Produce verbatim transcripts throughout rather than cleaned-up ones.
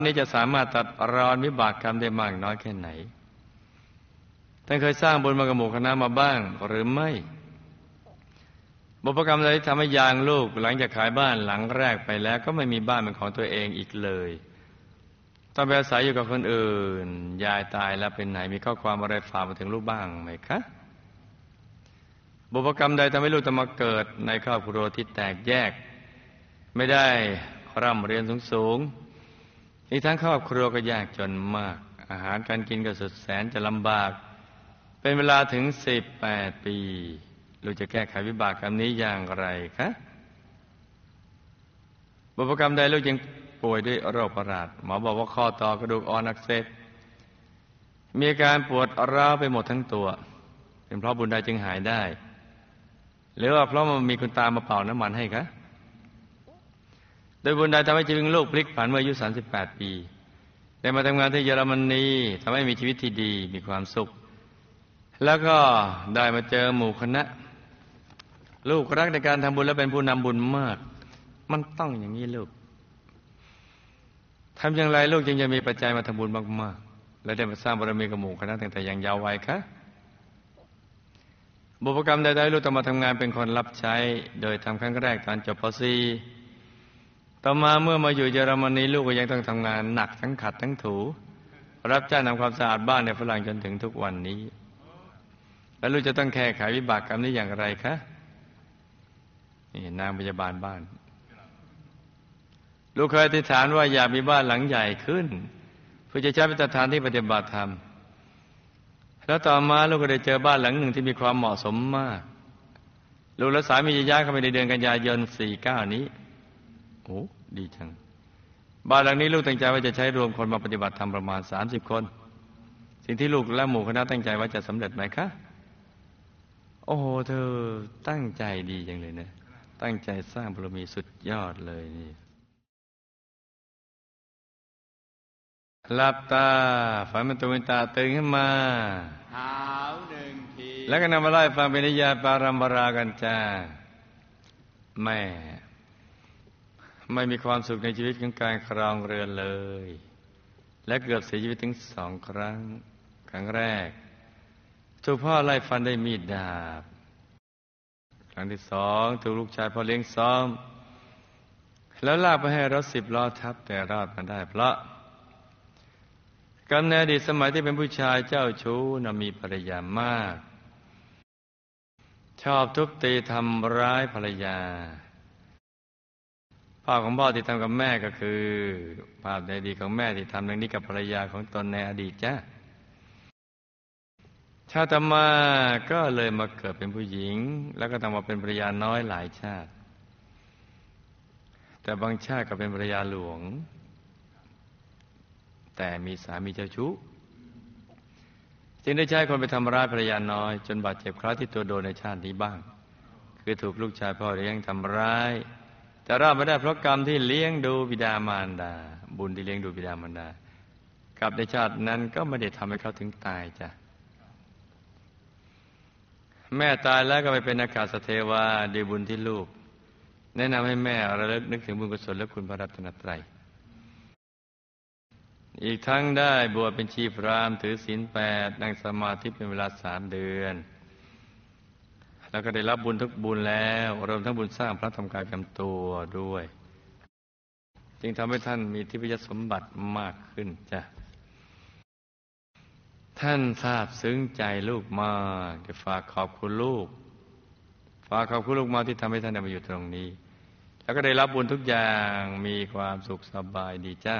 นี้จะสามารถตัดรอนวิบากกรรมได้มากน้อยแค่ไหนท่านเคยสร้างบุญมากับหมู่คณะมาบ้างหรือไม่บุพกรรมใดที่ทำให้ยางลูกหลังจากขายบ้านหลังแรกไปแล้วก็ไม่มีบ้านเป็นของตัวเองอีกเลยต้องไปอาศัยอยู่กับคนอื่นยายตายแล้วเป็นไหนมีข้อความอะไรฝากมาถึงลูกบ้างไหมคะบุพกรรมใดทำให้ลูกต้องมาเกิดในครอบครัวที่แตกแยกไม่ได้ร่ำเรียนสูงๆอีกทั้งครอบครัวก็ยากจนมากอาหารการกินก็สุดแสนจะลำบากเป็นเวลาถึงสิบแปดปีลูกจะแก้ไขวิบากกรรมนี้อย่างไรคะบุพกรรมใดลูกยังป่วยด้วยโรคประหลาดหมอบอกว่าข้อต่อกระดูกอ่อนอักเสบมีอาการปวดร้าวไปหมดทั้งตัวเป็นเพราะบุญใดจึงหายได้หรือว่าเพราะมันมีคุณตามาเป่าน้ำมันให้คะโดยบุญใดทำให้ชีวิตลูกพลิกผันเมื่ออายุสามสิบแปดปีได้มาทำงานที่เยอรมนีทำให้มีชีวิตที่ดีมีความสุขแล้วก็ได้มาเจอหมู่คณะลูกรักในการทำบุญและเป็นผู้นำบุญมากมันต้องอย่างนี้ลูกทำอย่างไรลูกจึงจะมีปัจจัยมาทำบุญมากๆและได้มาสร้างบารมีกับหมู่คณะตั้งแต่ยังเยาว์วัยคะบุพกรรมใดๆลูกต้องมาทำงานเป็นคนรับใช้โดยทำครั้งแรกตอนจบป.สี่ ต่อมาเมื่อมาอยู่เยอรมนีลูกก็ยังต้องทำงานหนักทั้งขัดทั้งถูรับจ้างทำความสะอาดบ้านในฝรั่งจนถึงทุกวันนี้แล้วลูกจะต้องแก้ไขวิบากกรรมนี้อย่างไรคะนี่นางพยาบาลบ้านลูกเคยอธิษฐานว่าอยากมีบ้านหลังใหญ่ขึ้นเพื่อจะใช้เป็นสถานที่ปฏิบัติธรรมแล้วต่อมาลูกก็ได้เจอบ้านหลังหนึ่งที่มีความเหมาะสมมากลูกและสามีจะย้ายเข้าไปในเดือนกันยายนสี่สิบเก้านี้โอ้ดีจังบ้านหลังนี้ลูกตั้งใจว่าจะใช้รวมคนมาปฏิบัติธรรมประมาณสามสิบคนสิ่งที่ลูกและหมู่คณะตั้งใจว่าจะสำเร็จไหมคะโอ้โหเธอตั้งใจดีจังเลยนะตั้งใจสร้างบารมีสุดยอดเลยนี่หลับตาฝันเป็นตัวเป็นตาตื่นขึ้นมาเท้าหนึ่งทีแล้วก็นำมาไล่ฟังเป็นนิยายปารัมปรากันจ้าแม่ไม่มีความสุขในชีวิตของการครองเรือนเลยและเกือบเสียชีวิตถึงสองครั้งครั้งแรกถูกพ่อไล่ฟันด้วยมีดดาบครั้งที่สองถูกลูกชายพ่อเลี้ยงซ้อมแล้วลากไปให้รถสิบล้อทับแต่รอดมาได้เพราะกรรมในอดีตสมัยที่เป็นผู้ชายเจ้าชู้น่ะมีภรรยามากชอบทุบตีทำร้ายภรรยาภาพของพ่อที่ทำกับแม่ก็คือภาพในอดีตของแม่ที่ทำอย่างนี้กับภรรยาของตนในอดีตจ้ะชาติมาก็เลยมาเกิดเป็นผู้หญิงแล้วก็ต้องมาเป็นภรรยาน้อยหลายชาติแต่บางชาติก็เป็นภรรยาหลวงแต่มีสามีเจ้าชู้จึงได้ใช้คนไปทำร้ายภรรยาน้อยจนบาดเจ็บคราวที่ตัวโดนในชาตินี้บ้างคือถูกลูกชายพ่อเลี้ยงทำร้ายแต่รอดมาได้เพราะกรรมที่เลี้ยงดูบิดามารดาบุญที่เลี้ยงดูบิดามารดากับในชาตินั้นก็ไม่ได้ทำให้เขาถึงตายจ้ะแม่ตายแล้วก็ไปเป็นอากาศเทวาด้วยบุญที่ลูกแนะนำให้แม่ระลึกนึกถึงบุญกุศลและคุณพระรัตนตรัยอีกทั้งได้บวชเป็นชีพรามถือศีลแปดนั่งสมาธิเป็นเวลาสามเดือนแล้วก็ได้รับบุญทุกบุญแล้วรวมทั้งบุญสร้างพระธรรมกายประจำตัวด้วยจึงทำให้ท่านมีทิพยสมบัติมากขึ้นจ้ะท่านทราบซึ้งใจลูกมากจะฝากขอบคุณลูกฝากขอบคุณลูกมากที่ทำให้ท่านได้มาอยู่ตรงนี้แล้วก็ได้รับบุญทุกอย่างมีความสุขสบายดีจ้ะ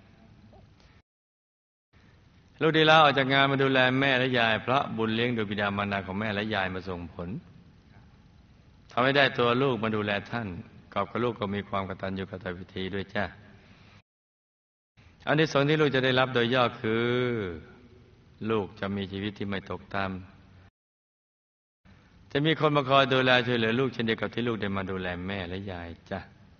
ลูกได้ลาออกจากงานมาดูแลแม่และยายเพราะบุญเลี้ยงดูบิดามารดาของแม่และยายมาส่งผลทำให้ได้ตัวลูกมาดูแลท่านกอบกับลูกก็มีความกตัญญูกตเวทีด้วยจ้ะอันที่สองที่ลูกจะได้รับโดยย่อคือลูกจะมีชีวิตที่ไม่ตกต่ำจะมีคนมาคอยดูแลช่วยเหลือลูกเช่นเดียวกับที่ลูกได้มาดูแลแม่และยายจ้ะ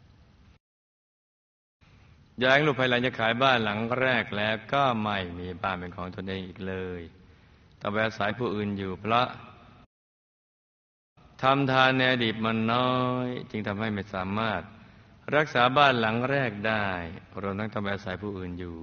ยายลูกภายหลังจะขายบ้านหลังแรกแล้วก็ไม่มีบ้านเป็นของตนเองอีกเลยต้องไปอาศัยผู้อื่นอยู่เพราะทำทานในอดีตมันน้อยจึงทำให้ไม่สามารถรักษาบ้านหลังแรกได้รวมทั้งทำให้อาศัยผู้อื่นอยู่